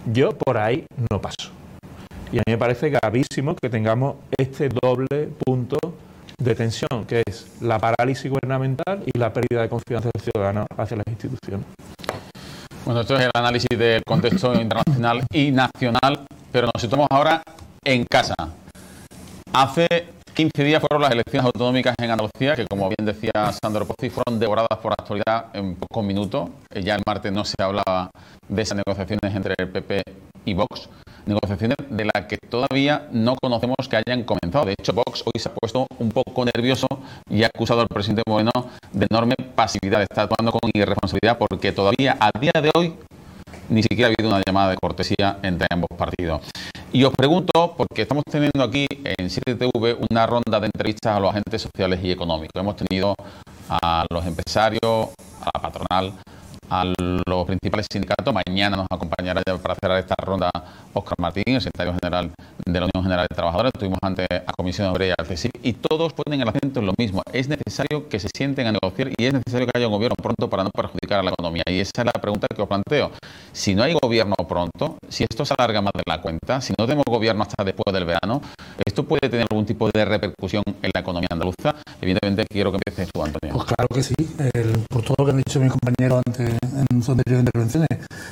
Yo por ahí no paso. Y a mí me parece gravísimo que tengamos este doble punto de tensión, que es la parálisis gubernamental y la pérdida de confianza del ciudadano hacia las instituciones. Bueno, esto es el análisis del contexto internacional y nacional, pero nos situamos ahora en casa. Hace 15 días fueron las elecciones autonómicas en Andalucía, que como bien decía Sandro Pozzi, fueron devoradas por la actualidad en pocos minutos. Ya el martes no se hablaba de esas negociaciones entre el PP y Vox, negociaciones de las que todavía no conocemos que hayan comenzado. De hecho, Vox hoy se ha puesto un poco nervioso y ha acusado al presidente Moreno de enorme pasividad, está actuando con irresponsabilidad, porque todavía a día de hoy ni siquiera ha habido una llamada de cortesía entre ambos partidos. Y os pregunto, porque estamos teniendo aquí en 7TV una ronda de entrevistas a los agentes sociales y económicos. Hemos tenido a los empresarios, a la patronal, a los principales sindicatos. Mañana nos acompañará ya para cerrar esta ronda Óscar Martín, el secretario general de la Unión General de Trabajadores. Estuvimos ante a Comisión Obrera y al CSIC, y todos ponen el acento en lo mismo. Es necesario que se sienten a negociar y es necesario que haya un gobierno pronto para no perjudicar a la economía. Y esa es la pregunta que os planteo. Si no hay gobierno pronto, si esto se alarga más de la cuenta, si no tenemos gobierno hasta después del verano, ¿esto puede tener algún tipo de repercusión en la economía andaluza? Evidentemente quiero que empieces tú, Antonio. Pues claro que sí, por todo lo que han dicho mis compañeros antes en sus anteriores intervenciones.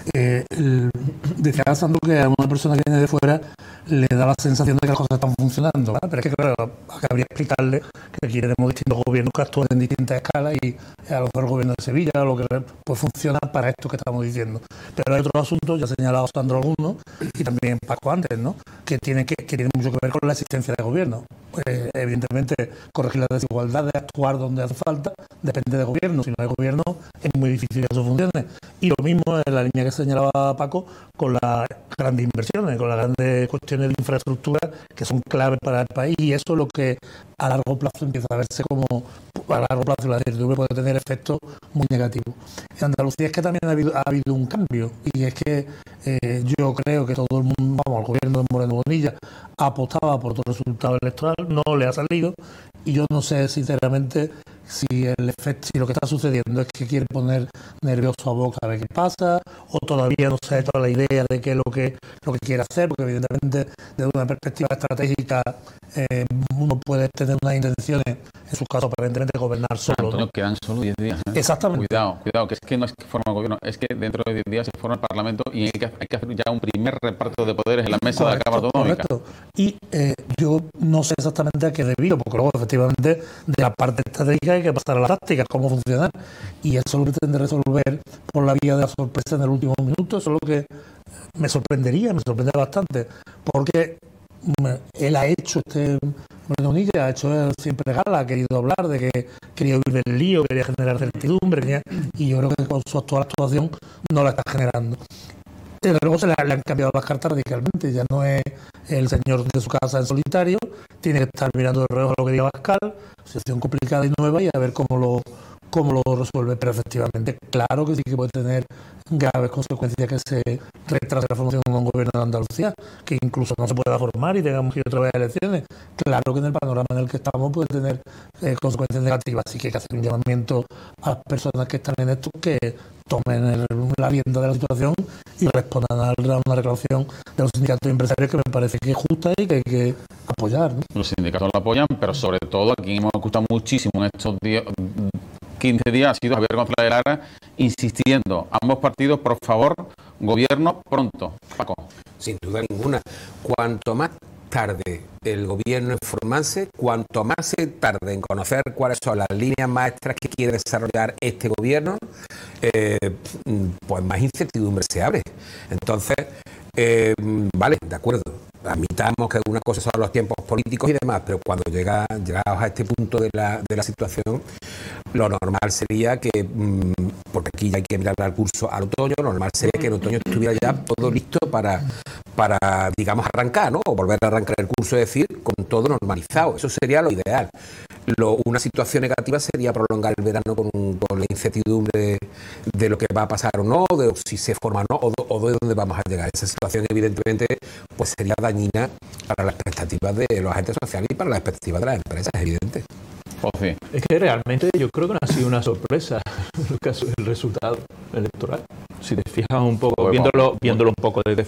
Decía Sandro que a una persona que viene de fuera le da la sensación de que las cosas están funcionando, ¿verdad? Pero es que claro, habría que explicarle que aquí tenemos distintos gobiernos que actúan en distintas escalas y a lo mejor el gobierno de Sevilla lo que pues funciona para esto que estamos diciendo. Pero hay otros asuntos, ya ha señalado Sandro algunos y también Paco antes, ¿no? Que tienen mucho que ver con la existencia de gobierno. Evidentemente, corregir las desigualdades, actuar donde hace falta, depende del gobierno. Si no hay gobierno, es muy difícil que eso funcione. Y lo mismo en la línea que señalaba Paco con las grandes inversiones, con las grandes cuestiones de infraestructura que son claves para el país, y eso es lo que a largo plazo empieza a verse como, a largo plazo la certidumbre puede tener efectos muy negativos. En Andalucía es que también ha habido un cambio, y es que yo creo que todo el mundo, el gobierno de Moreno Bonilla apostaba por todo el resultado electoral, no le ha salido, y yo no sé sinceramente si el efecto, si lo que está sucediendo es que quiere poner nervioso a Vox a ver qué pasa, o todavía no se ha hecho la idea de qué es lo que quiere hacer, porque evidentemente desde una perspectiva estratégica uno puede tener unas intenciones, en su caso aparentemente gobernar solo. Antonio, ¿no? quedan solo 10 días. Exactamente. Cuidado, que es que no es que forma gobierno, es que dentro de 10 días se forma el Parlamento y hay que hacer ya un primer reparto de poderes en la mesa de la Cámara Autonómica. Correcto. Y yo no sé exactamente a qué es debido, porque luego efectivamente de la parte estratégica hay que pasar a la táctica, cómo funcionar, y eso lo pretende resolver por la vía de la sorpresa en el último minuto. Eso es lo que me sorprende bastante, porque él ha hecho Bonilla ha hecho siempre gala, ha querido hablar de que quería huir del lío, quería generar certidumbre, y yo creo que con su actual actuación no la está generando. Desde luego se le han cambiado las cartas radicalmente, ya no es el señor de su casa en solitario, tiene que estar mirando de reojo lo que diga Abascal, situación complicada y nueva, y a ver cómo lo resuelve. Pero efectivamente, claro que sí que puede tener graves consecuencias que se retrase la formación de un gobierno de Andalucía, que incluso no se pueda formar y tengamos que ir otra vez a elecciones. Claro que en el panorama en el que estamos puede tener consecuencias negativas, así que hay que hacer un llamamiento a las personas que están en esto que tomen la rienda de la situación y respondan a una reclamación de los sindicatos empresarios que me parece que es justa y que hay que apoyar, ¿no? Los sindicatos lo apoyan, pero sobre todo a quien hemos escuchado muchísimo en estos 15 días ha sido Javier González de Lara insistiendo a ambos partidos, por favor, gobierno pronto. Paco. Sin duda ninguna. Cuanto más tarde el gobierno en formarse, cuanto más se tarde en conocer cuáles son las líneas maestras que quiere desarrollar este gobierno, pues más incertidumbre se abre. Entonces, vale, de acuerdo, admitamos que una cosa son los tiempos políticos y demás, pero cuando llegados a este punto de la situación, lo normal sería que, porque aquí ya hay que mirar al curso al otoño, lo normal sería que en otoño estuviera ya todo listo para digamos, arrancar, ¿no? O volver a arrancar el curso, es decir, con todo normalizado. Eso sería lo ideal. Una situación negativa sería prolongar el verano con la incertidumbre de lo que va a pasar o no, de si se forma o no, o de dónde vamos a llegar. Esa situación, evidentemente, pues sería dañina para las expectativas de los agentes sociales y para las expectativas de las empresas, es evidente. José. Es que realmente yo creo que no ha sido una sorpresa el resultado electoral. Si te fijas un poco, viéndolo un poco desde